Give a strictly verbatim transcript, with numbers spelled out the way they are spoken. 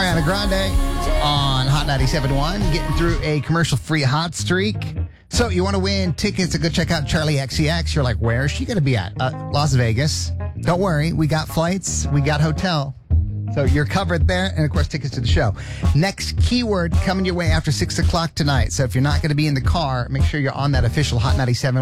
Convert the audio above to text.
Ariana Grande on Hot ninety-seven point one, getting through a commercial-free hot streak. So you want to win tickets to go check out Charlie X C X. You're like, where is she going to be at? Uh, Las Vegas. Don't worry. We got flights. We got hotel. So you're covered there. And, of course, tickets to the show. Next keyword coming your way after six o'clock tonight. So if you're not going to be in the car, make sure you're on that official Hot ninety-seven